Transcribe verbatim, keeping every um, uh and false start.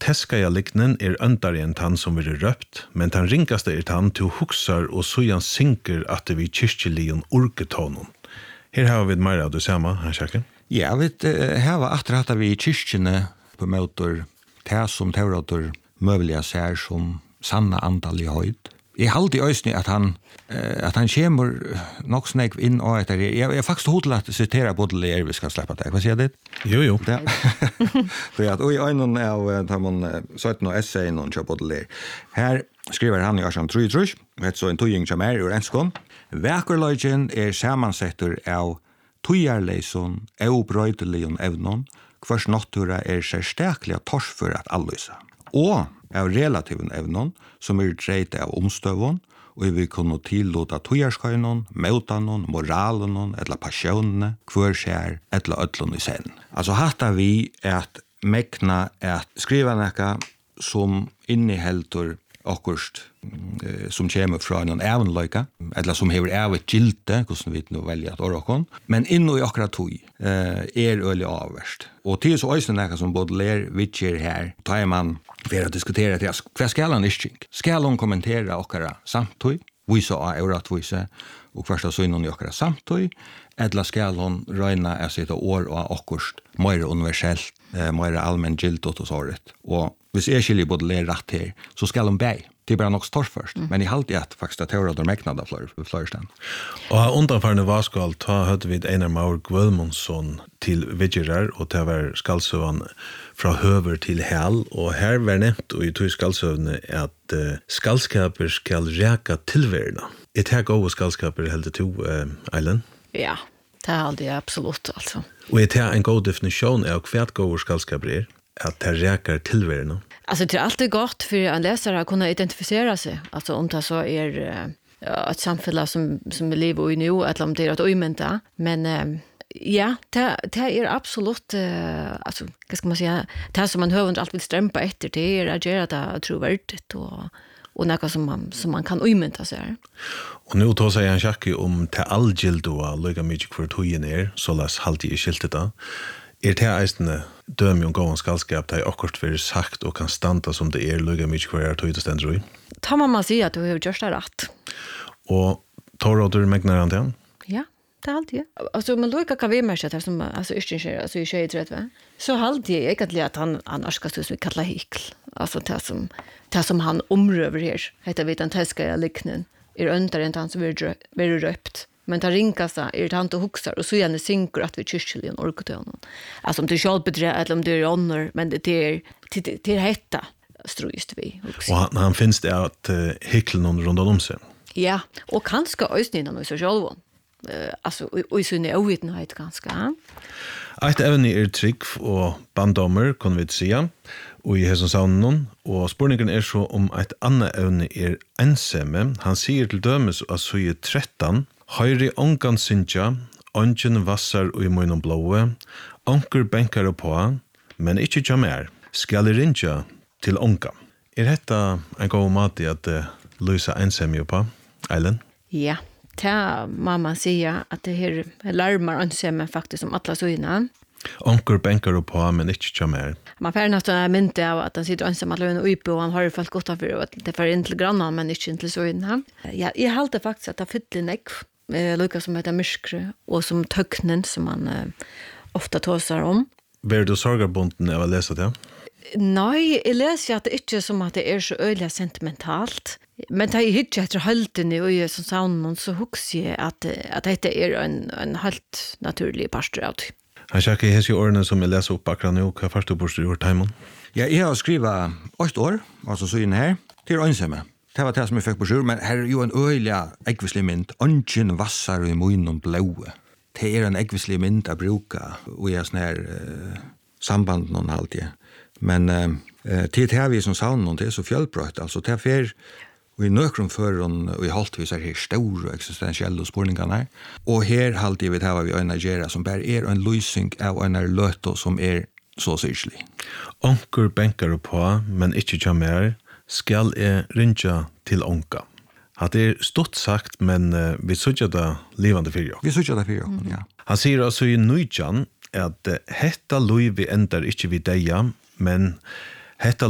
teskaja liknen er øndare enn tann som vil røpt, men den ringaste er tann til huksar og sujan synker at det vi kyrkjeligen urketonen. Her har vi mer av det samme, her Kjerken. Ja, vi har attratt vi kyrkjene på møter det som teorater møvelige ser som sanna andal i høyd. Jeg halte i øysene at han, at han kommer nok snakk inn og etter. Jeg, jeg er faktisk hodelig at sitere Baudelaire, vi skal slippe det. Hva sier det? Jo, jo. Ja. For at, og i øynene av tar man sytten og essay noen til Baudelaire. Her skriver han i Arsam Trui Trus, vet så en tøying som er ur enskån. Vekerløgjen er samansetter av tøyarleison, eubrøydelion evnon, hvers natura er sérstaklega torsfør at allysa. Og av relativen evnon, som er dreit av omstøvon, og vi kunne tillåta tøyarskøynon, møtanon, moralenon, eller passionene, hver skjer, eller ødlon i sen. Altså hatta vi at mekna at skriva nekka som innehelter akkurst eh, som kommer fra en evenløyka, eller som hever evet gilte, hvordan vi nå velger at årekon, men inno i akkurat tog eh, er øyelig avverst. Og til så øyne nekka som Baudelaire vitcher her, tar man for å diskutere til hva skal han ikke? Skal han kommentere akkurat samtøy, vise av euratvise, og hversta synen i akkurat samtøy, eller skal han røyne å sitte år og akkurst mer universelt, eh, mer allmenn gilt og såret. Og hvis jeg skiljer Baudelaire rett her, så skal han beg. Det er bare nok stort først. Mm. Men jeg halte at faktisk at teorater meknade flere stand. Og undanfarne varskal ta høyde vid Einar Maur Guðmundsson til Vidgerar, og det var skaldsøvan fra høver til hel, og her var nevnt og i tog skaldsøvne at uh, skaldskaper skal reka tilverna. Er det gode skaldskaper heldig to, uh, Eilen? Ja, det er aldri absolutt, altså. Og er det en god definisjon av hva gode skaldskaper er? At det rekar tilverna? Alltså det är alltid gott för en läsare att kunna identifiera sig. Alltså om det så är uh, ett samhälle som, som vi lever i nu, eller om det är ett öjmänta. Men uh, ja, det, det är absolut, uh, alltså, vad ska man säga, det som man hör allt vill strämpa efter, det är att göra det trovärdigt och, och något som man, som man kan öjmänta sig. Och nu tar sig en tjacki om det allgildo och lika mycket för tojen är, så läs halvtid i skiltet då. Er det eisende døm jo gåan skallskap det er akkurat for sagt og kan standa som det er lukka mykje hver er tøyde stendur i? Ta man man si at du har gjort det rett. Og tåråder megnar han til? Ja, det er alltid. Altså, man lukka kan vi merke det som, altså, yrkjenskjer, altså, i tjejtretve, så alltid egentlig at han, han ønsker som vi kallar hikl. Altså, det som, det som han omrøver her, heter vi den teska liknen, er under enn han som er røpt. Men det ringas er det han til huksar, og så gjerne synker at vi kyrkjelig en orketøvnen. Altså om det er kjølbedre, eller om det er ånder, men det er, det, det er hetta, strøyst vi. Huksar. Og han, han finnes det at uh, hiklen noen rundt om seg? Ja, og kanskje øysnina noe så kjølvån. Uh, altså, og i sønne øyvitenhet kanskje. Ja? Eit evne er trygg og banddommer, kan vi si, og i hesson saunen, og spørningen er så om eit annet evne er ensamme. Han sier til dømes at søye tretton, høyri ongan syntja, ongen vassar ui munnen blåe, onker benkar på, men ikkje kja mer, skal rinja til ongan. Er dette en god mat i at uh, lysa ensemje på, Eilen? Ja, det må man sige at det her larmar ensemje faktisk om alla søyna. Onker benkar på, men ikkje kja mer. Man får nästan mynte av att han sitter ensam att löna uppe och han har fått gott av för att det får in till grannar men inte in till søyna. Ja, jag halte faktisk at det fyller nekv. Eh, lika som heter myskre og som tøknen som man eh, ofta tåsar om. Var du sorgarbunden av å lese det? Nei, jeg leser at det ikke er som at det er så øyelig sentimentalt. Men da jeg hittar etter halvdene og jeg som saunen, så husker jeg at, at dette er en, en helt naturlig pastor av det. Han sjekker hese årene som jeg leser opp akkurat nå. Hva først du bort gjort heimen? Ja, jeg har skrivet åtte år, altså så inn her, til øynsomme. Det var det som jeg fikk på sjur, men her er jo en øyelig eggvislig mynd. Ongen vassar i munnen blåe. Det er en eggvislig mynd å bruke, og jeg er sånn her uh, samband noen alltid. Men uh, til det vi som savner noen, det er så fjellbrøtt. Altså, det er fer, og i nøkron før, og i halvtvis er her store eksistensielle spurningene her. Og her halvtid vi det vi øyne gjør, som bare er en løsning av en løte som er så syrslig. Onker benkar på, men ikke kja mer, skal jeg rinja til onka. At det er stort sagt, men uh, vi sutja det livande fyrir. Vi sutja det fyrir, mm. ja. Han sier altså i Nujan at uh, hetta lui vi endar ikkje vid deia, men hetta